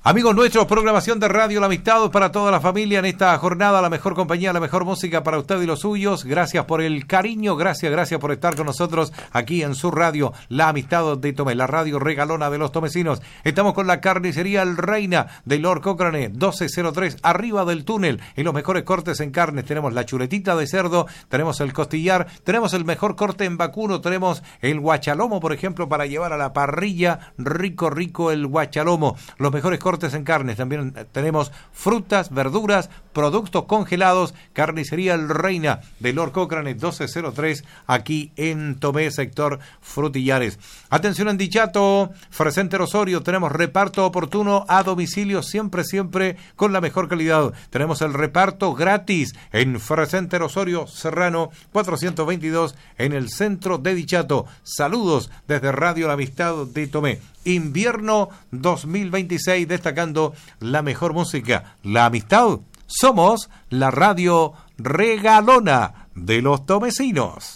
Amigos nuestros, programación de Radio La Amistad para toda la familia en esta jornada, la mejor compañía, la mejor música para usted y los suyos. Gracias por el cariño, gracias por estar con nosotros aquí en su radio, La Amistad de Tomé, la radio regalona de los tomecinos. Estamos con la carnicería El Reina de Lord Cochrane, 1203, arriba del túnel, en los mejores cortes en carnes. Tenemos la chuletita de cerdo, tenemos el costillar, tenemos el mejor corte en vacuno, tenemos el guachalomo, por ejemplo, para llevar a la parrilla, rico el guachalomo. Los mejores cortes en carnes, también tenemos frutas, verduras, productos congelados. Carnicería El Reina de Lord Cochrane, 1203, aquí en Tomé, sector Frutillares. Atención en Dichato, Frecenter Osorio, tenemos reparto oportuno a domicilio, siempre con la mejor calidad. Tenemos el reparto gratis en Frecenter Osorio Serrano 422 en el centro de Dichato. Saludos desde Radio La Amistad de Tomé. Invierno 2026, destacando la mejor música, La Amistad. Somos la radio regalona de los tomecinos.